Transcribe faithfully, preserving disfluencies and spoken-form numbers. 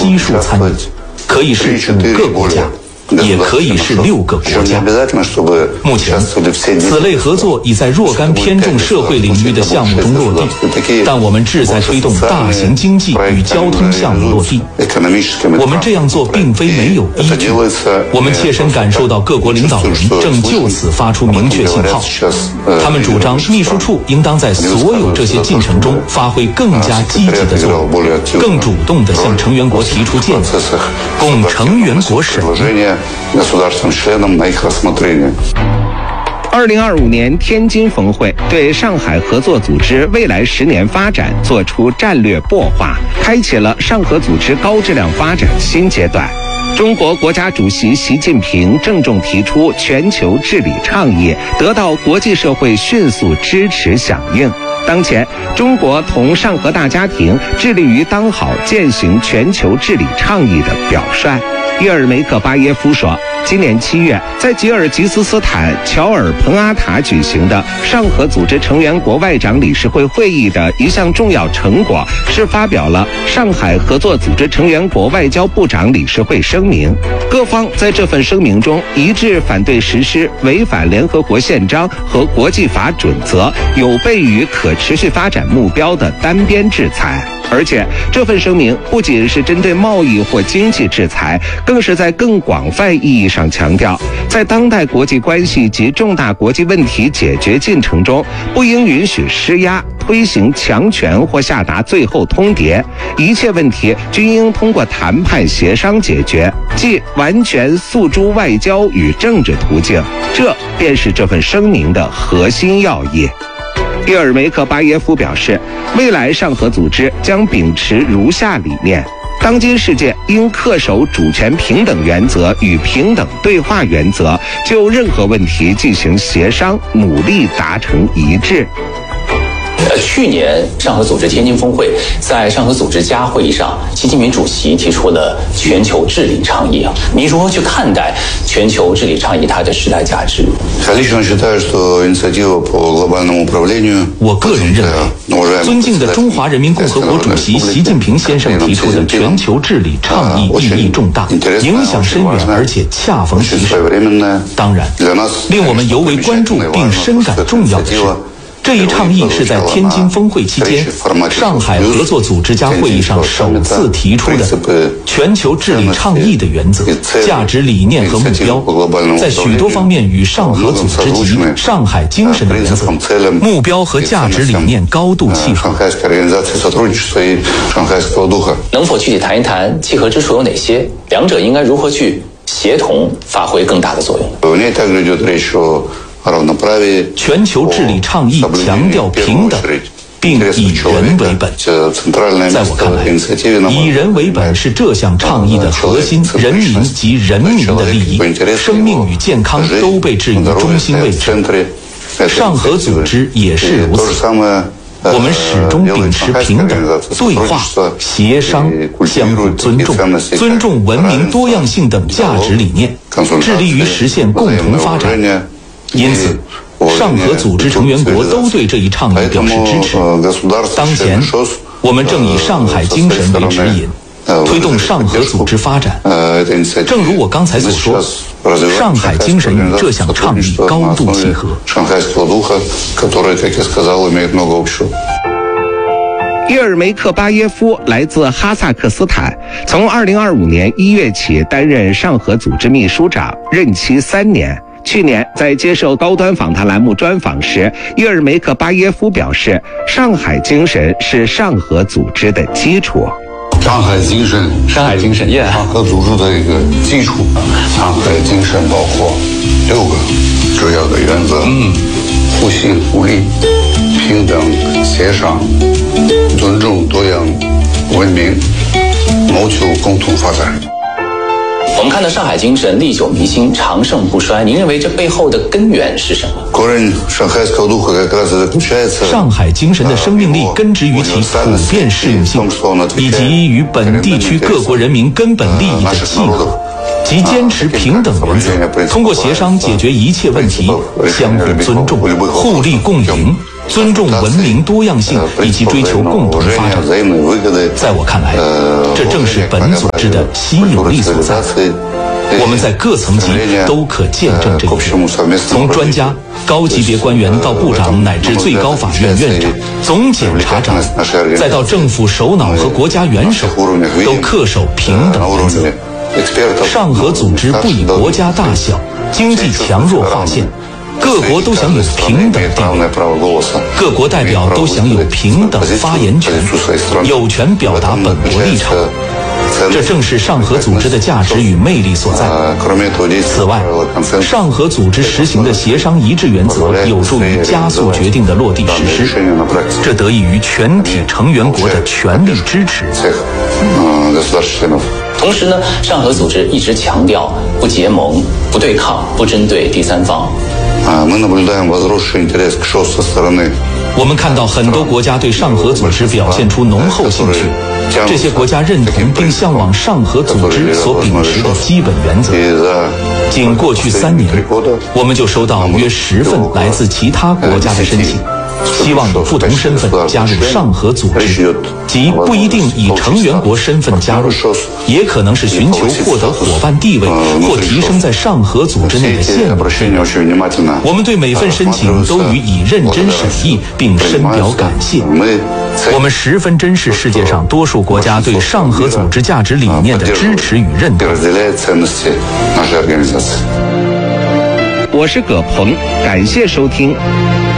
悉数参与，可以是五个国家，也可以是六个国家。目前，此类合作已在若干偏重社会领域的项目中落地，但我们志在推动大型经济与交通项目落地。我们这样做并非没有依据，我们切身感受到各国领导人正就此发出明确信号。他们主张秘书处应当在所有这些进程中发挥更加积极的作用，更主动地向成员国提出建议，供成员国审议。 二零二五年天津峰会对上海合作组织未来十年发展作出战略擘画，开启了上合组织高质量发展新阶段。中国国家主席习近平郑重提出全球治理倡议，得到国际社会迅速支持响应。当前，中国同上合大家庭致力于当好践行全球治理倡议的表率。伊尔梅克巴耶夫说，今年七月，在吉尔吉斯斯坦乔尔彭阿塔举行的上合组织成员国外长理事会会议的一项重要成果是发表了上海合作组织成员国外交部长理事会声明。各方在这份声明中一致反对实施违反联合国宪章和国际法准则、有悖于可持续发展目标的单边制裁。而且这份声明不仅是针对贸易或经济制裁，更是在更广泛意义上强调，在当代国际关系及重大国际问题解决进程中，不应允许施压、推行强权或下达最后通牒，一切问题均应通过谈判协商解决，即完全诉诸外交与政治途径。这便是这份声明的核心要义。伊尔梅克巴耶夫表示，未来上合组织将秉持如下理念：当今世界应恪守主权平等原则与平等对话原则，就任何问题进行协商，努力达成一致。 呃，去年上合组织天津峰会，在上合组织加会议上，习近平主席提出了全球治理倡议啊，你如何去看待全球治理倡议它的时代价值？ 我个人认为，尊敬的中华人民共和国主席习近平先生提出的全球治理倡议意义重大，影响深远，而且恰逢其时。当然，令我们尤为关注并深感重要的是，这一倡议是在天津峰会期间，上海合作组织家会议上首次提出的全球治理倡议的原则、价值理念和目标，在许多方面与上合组织及上海精神的原则、目标和价值理念高度契合。 能否具体谈一谈契合之处有哪些？两者应该如何去协同发挥更大的作用？ 全球治理倡议强调平等，并以人为本。在我看来，以人为本是这项倡议的核心，人民及人民的利益、生命与健康都被置于中心位置。上合组织也是如此。我们始终秉持平等、对话、协商、相互尊重、尊重文明多样性等价值理念，致力于实现共同发展。因此，上合组织成员国都对这一倡议表示支持。当前，我们正以上海精神为指引，推动上合组织发展。正如我刚才所说，上海精神与这项倡议高度契合。 伊尔梅克巴耶夫来自哈萨克斯坦，从二零二五年一月起担任上合组织秘书长，任期三年。去年在接受高端访谈栏目专访时，伊尔梅克巴耶夫表示，上海精神是上合组织的基础。 上海精神， 上海精神，耶！ 上合组织的一个基础。上海精神包括六个主要的原则：嗯，互信互利、平等协商、尊重多样文明、谋求共同发展。 我们看到上海精神历久弥新、长盛不衰，您认为这背后的根源是什么？ 上海精神的生命力根植于其普遍适用性，以及与本地区各国人民根本利益的契合，即坚持平等原则，通过协商解决一切问题，相互尊重、互利共赢， 尊重文明多样性以及追求共同发展。在我看来，这正是本组织的吸引力所在。我们在各层级都可见证这一点，从专家、高级别官员到部长，乃至最高法院院长、总检察长，再到政府首脑和国家元首，都恪守平等原则。上合组织不以国家大小、经济强弱划线，各国都享有平等地位，各国代表都享有平等发言权，有权表达本国立场。这正是上合组织的价值与魅力所在。此外，上合组织实行的协商一致原则有助于加速决定的落地实施，这得益于全体成员国的全力支持。 同时呢，上合组织一直强调不结盟、不对抗、不针对第三方。 我们看到很多国家对上合组织表现出浓厚兴趣，这些国家认同并向往上合组织所秉持的基本原则。仅过去三年，我们就收到约十份来自其他国家的申请，希望以不同身份加入上合组织，即不一定以成员国身份加入，也可能是寻求获得伙伴地位或提升在上合组织内的现有地位。我们对每份申请都予以认真审议，并深表感谢。我们十分珍视世界上多数国家对上合组织价值理念的支持与认同。 我是葛鹏，感谢收听。